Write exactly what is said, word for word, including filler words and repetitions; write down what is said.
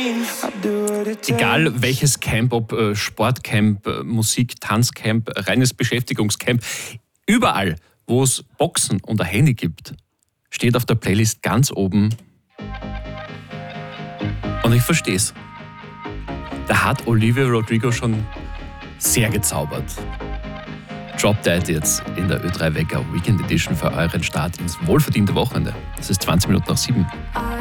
Egal welches Camp, ob äh, Sportcamp, äh, Musik, Tanzcamp, reines Beschäftigungscamp, überall, wo es Boxen und ein Handy gibt, steht auf der Playlist ganz oben. Und ich verstehe es. Da hat Olivia Rodrigo schon sehr gezaubert. Drop Dead jetzt in der Ö drei Wecker Weekend Edition für euren Start ins wohlverdiente Wochenende. Es ist zwanzig Minuten nach sieben.